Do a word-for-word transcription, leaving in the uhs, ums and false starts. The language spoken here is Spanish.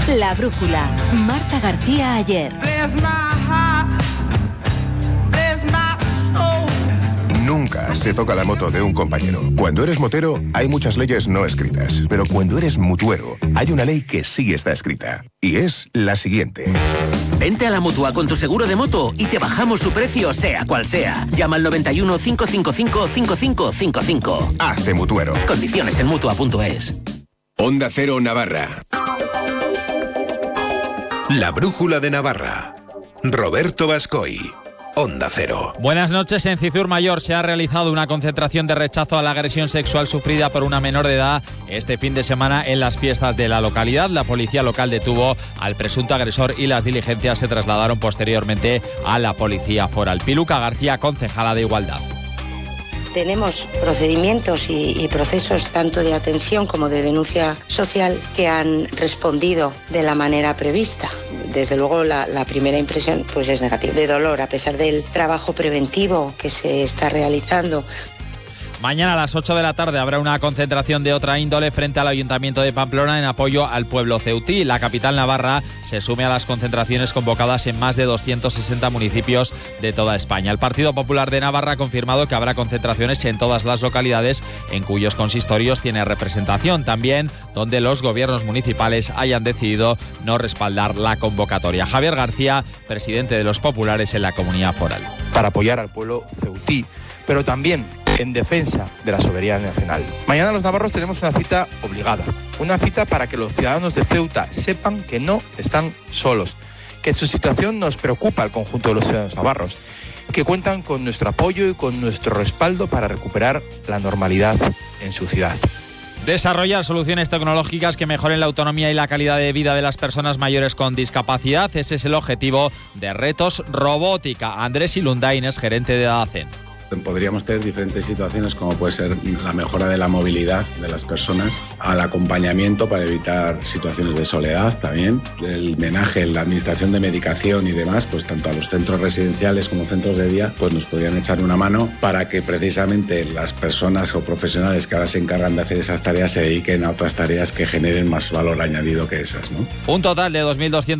La brújula. Marta García Ayer. Nunca se toca la moto de un compañero. Cuando eres motero, hay muchas leyes no escritas. Pero cuando eres mutuero, hay una ley que sí está escrita. Y es la siguiente. Vente a la Mutua con tu seguro de moto y te bajamos su precio, sea cual sea. Llama al noventa y uno, cinco cinco cinco, cinco cinco cinco cinco. Hazte mutuero. Condiciones en mutua punto es. Onda Cero Navarra. La brújula de Navarra. Roberto Bascoy. Onda Cero. Buenas noches. En Cizur Mayor se ha realizado una concentración de rechazo a la agresión sexual sufrida por una menor de edad este fin de semana en las fiestas de la localidad. La policía local detuvo al presunto agresor y las diligencias se trasladaron posteriormente a la policía foral. Piluca García, concejala de Igualdad. Tenemos procedimientos y, y procesos tanto de atención como de denuncia social que han respondido de la manera prevista. Desde luego la, la primera impresión pues es negativa, de dolor, a pesar del trabajo preventivo que se está realizando. Mañana a las ocho de la tarde habrá una concentración de otra índole frente al Ayuntamiento de Pamplona en apoyo al pueblo ceutí. La capital navarra se sume a las concentraciones convocadas en más de doscientos sesenta municipios de toda España. El Partido Popular de Navarra ha confirmado que habrá concentraciones en todas las localidades en cuyos consistorios tiene representación, también donde los gobiernos municipales hayan decidido no respaldar la convocatoria. Javier García, presidente de los populares en la comunidad foral. Para apoyar al pueblo ceutí, pero también en defensa de la soberanía nacional. Mañana los navarros tenemos una cita obligada, una cita para que los ciudadanos de Ceuta sepan que no están solos, que su situación nos preocupa al conjunto de los ciudadanos navarros, que cuentan con nuestro apoyo y con nuestro respaldo para recuperar la normalidad en su ciudad. Desarrollar soluciones tecnológicas que mejoren la autonomía y la calidad de vida de las personas mayores con discapacidad. Ese es el objetivo de Retos Robótica. Andrés Ilundain es gerente de DACEN. Podríamos tener diferentes situaciones como puede ser la mejora de la movilidad de las personas, al acompañamiento para evitar situaciones de soledad también, el menaje, la administración de medicación y demás, pues tanto a los centros residenciales como centros de día, pues nos podrían echar una mano para que precisamente las personas o profesionales que ahora se encargan de hacer esas tareas se dediquen a otras tareas que generen más valor añadido que esas, ¿no? Un total de dos mil doscientos